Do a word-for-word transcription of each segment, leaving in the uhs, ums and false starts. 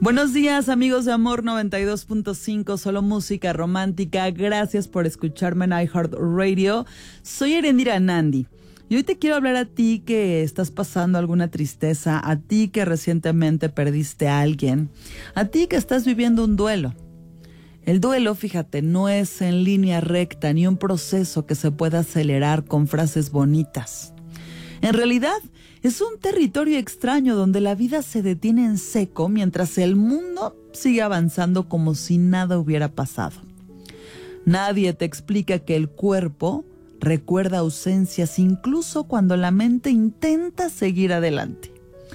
Buenos días, amigos de Amor noventa y dos punto cinco, solo música romántica. Gracias por escucharme en iHeartRadio. Soy Erendira Nandi y hoy te quiero hablar a ti que estás pasando alguna tristeza, a ti que recientemente perdiste a alguien, a ti que estás viviendo un duelo. El duelo, fíjate, no es en línea recta ni un proceso que se pueda acelerar con frases bonitas. En realidad, es un territorio extraño donde la vida se detiene en seco mientras el mundo sigue avanzando como si nada hubiera pasado. Nadie te explica que el cuerpo recuerda ausencias incluso cuando la mente intenta seguir adelante.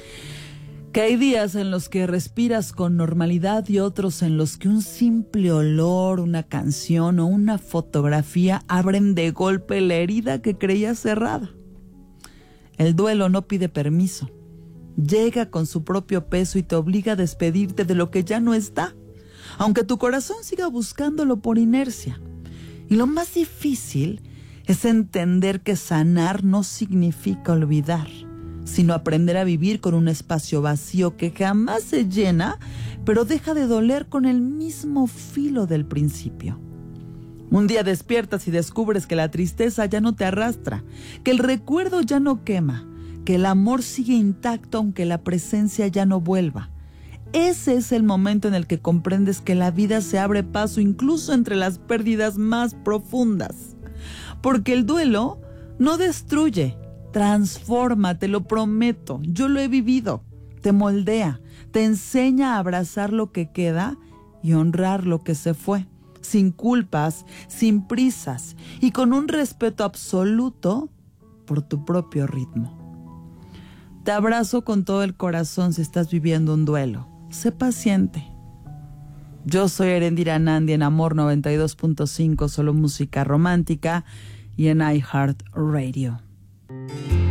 Que hay días en los que respiras con normalidad y otros en los que un simple olor, una canción o una fotografía abren de golpe la herida que creías cerrada. El duelo no pide permiso. Llega con su propio peso y te obliga a despedirte de lo que ya no está, aunque tu corazón siga buscándolo por inercia. Y lo más difícil es entender que sanar no significa olvidar, sino aprender a vivir con un espacio vacío que jamás se llena, pero deja de doler con el mismo filo del principio. Un día despiertas y descubres que la tristeza ya no te arrastra, que el recuerdo ya no quema, que el amor sigue intacto aunque la presencia ya no vuelva. Ese es el momento en el que comprendes que la vida se abre paso incluso entre las pérdidas más profundas. Porque el duelo no destruye, transforma, te lo prometo, yo lo he vivido, te moldea, te enseña a abrazar lo que queda y honrar lo que se fue. Sin culpas, sin prisas y con un respeto absoluto por tu propio ritmo. Te abrazo con todo el corazón si estás viviendo un duelo. Sé paciente. Yo soy Erendira Nandi en Amor noventa y dos punto cinco, solo música romántica y en iHeartRadio.